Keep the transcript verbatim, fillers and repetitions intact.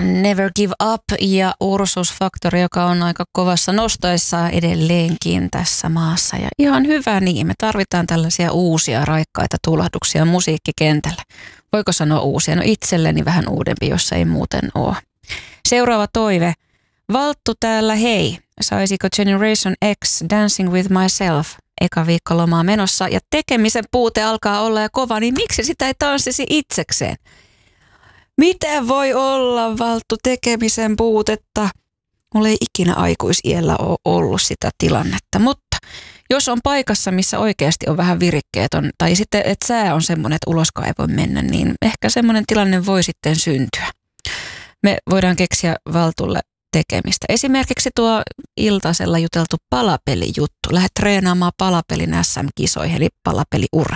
Never Give Up ja Ursus Factor, joka on aika kovassa nostoissa edelleenkin tässä maassa. Ja ihan hyvä niin, me tarvitaan tällaisia uusia raikkaita tulahduksia musiikkikentällä. Voiko sanoa uusia? No itselleni vähän uudempi, jos ei muuten ole. Seuraava toive. Valttu täällä, hei. Saisiko Generation X Dancing with Myself? Eka viikko lomaa menossa ja tekemisen puute alkaa olla ja kova, niin miksi sitä ei tanssisi itsekseen? Miten voi olla, Valttu, tekemisen puutetta? Mulla ei ikinä aikuisiällä ole ollut sitä tilannetta, mutta jos on paikassa, missä oikeasti on vähän virikkeeton, tai sitten, että sää on semmoinen, että uloskaan ei voi mennä, niin ehkä semmoinen tilanne voi sitten syntyä. Me voidaan keksiä Valtulle tekemistä. Esimerkiksi tuo iltasella juteltu palapelijuttu. Lähdet treenaamaan palapelin äs äm-kisoihin, eli palapeliurheilu.